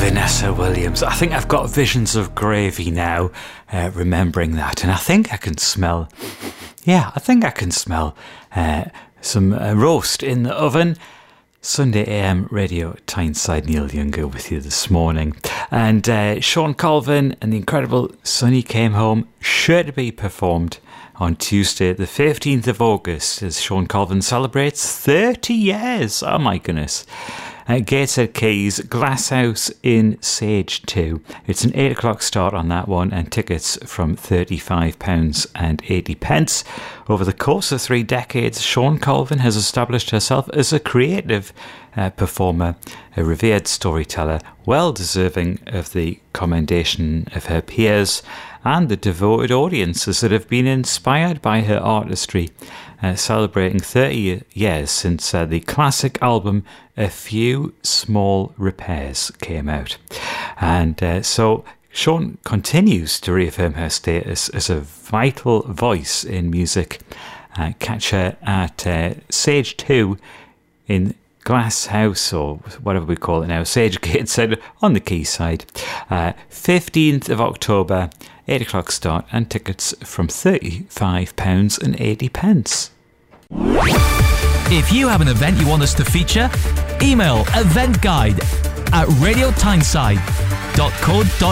Vanessa Williams. I think I've got visions of gravy now, remembering that. And I think I can smell, some roast in the oven. Sunday AM Radio Tyneside, Neil Younger with you this morning. And Sean Colvin and the incredible Sonny Came Home, sure to be performed on Tuesday the 15th of August as Sean Colvin celebrates 30 years. Oh my goodness. Gateshead Quays, Glasshouse in Sage 2. It's an 8 o'clock start on that one, and tickets from £35.80. Over the course of 3 decades, Sean Colvin has established herself as a creative performer, a revered storyteller, well deserving of the commendation of her peers and the devoted audiences that have been inspired by her artistry. Celebrating 30 years since the classic album A Few Small Repairs came out. And so Sean continues to reaffirm her status as a vital voice in music. Catch her at Sage 2 in Glasshouse, or whatever we call it now, Sage Gateshead on the quayside. 15th of October, 8 o'clock start, and tickets from £35.80. If you have an event you want us to feature, email eventguide@radiotyneside.co.uk.